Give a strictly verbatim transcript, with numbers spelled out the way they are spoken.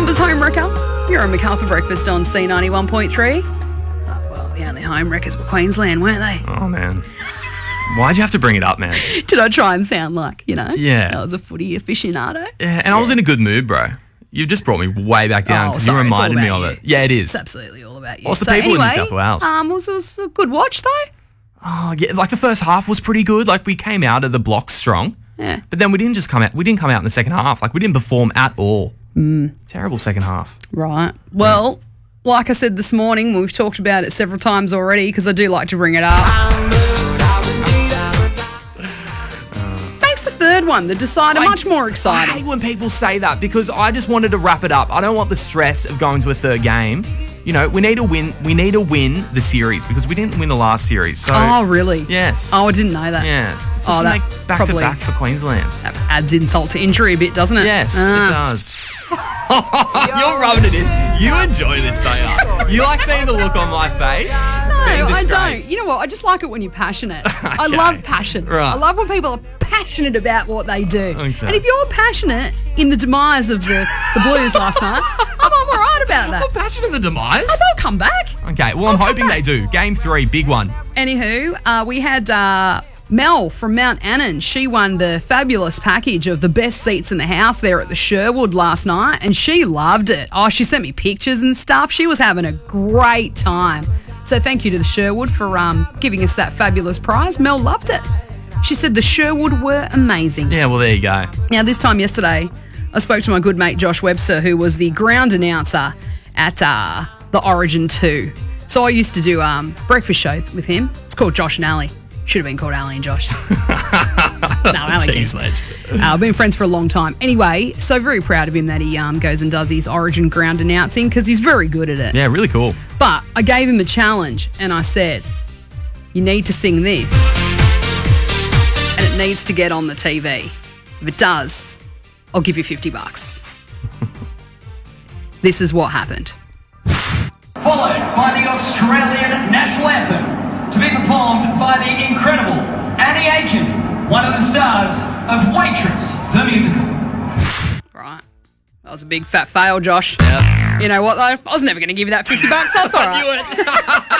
Tomba's Home Wrecker. You're on MacArthur Breakfast on C ninety-one point three. Oh, well, the only home wreckers were Queensland, weren't they? Oh, man. Why'd you have to bring it up, man? Did I try and sound like, you know, Yeah. I was a footy aficionado? Yeah, and I was in a good mood, bro. You just brought me way back down Oh, because you sorry, it's all reminded me about of you. it. Yeah, it is. It's absolutely all about you. What's the So people in anyway, New South Wales? Um, it was, it was a good watch, though. Oh, yeah, like the first half was pretty good. Like we came out of the blocks strong. Yeah. But then we didn't just come out. We didn't come out in the second half. Like we didn't perform at all. Mm. Terrible second half. Right. Well, like I said this morning, we've talked about it several times already because I do like to bring it up. Makes the third one, the decider, I- much more I exciting. hate when people say that because I just wanted to wrap it up. I don't want the stress of going to a third game. You know, we need to win. We need to win the series because we didn't win the last series. So Oh, really? yes. Oh, I didn't know that. Yeah. It's Oh, just that make back probably- to back for Queensland. That adds insult to injury a bit, doesn't it? Yes, Ah. it does. You're rubbing it in. You enjoy this, don't you? You like seeing the look on my face? No, Being I disgraced. don't. You know what? I just like it when you're passionate. I Okay. love passion. Right. I love when people are passionate about what they do. Okay. And if you're passionate in the demise of the, the Blues last night, I'm all right about that. I'm passionate in the demise. They'll come back. Okay, well, I'm come hoping back. they do. Game three, big one. Anywho, uh, we had uh, Mel from Mount Annan. She won the fabulous package of the best seats in the house there at the Sherwood last night, and she loved it. Oh, she sent me pictures and stuff. She was having a great time. So thank you to the Sherwood for um, giving us that fabulous prize. Mel loved it. She said the Sherwood were amazing. Yeah, well, there you go. Now, this time yesterday, I spoke to my good mate Josh Webster, who was the ground announcer at uh, the Origin two. So I used to do um breakfast show with him. It's called Josh and Ali. Should have been called Ali and Josh. no, Ali. Jeez, ledge. Uh, I've been friends for a long time. Anyway, so very proud of him that he um, goes and does his Origin ground announcing because he's very good at it. Yeah, really cool. But I gave him a challenge and I said, you need to sing this and it needs to get on the T V. If it does, I'll give you fifty bucks. This is what happened. Followed by the Australian National Anthem, to be performed by the incredible Annie Aiken, one of the stars of Waitress, the musical. Right. That was a big fat fail, Josh. Yep. You know what, though? I was never going to give you that fifty bucks. That's all right.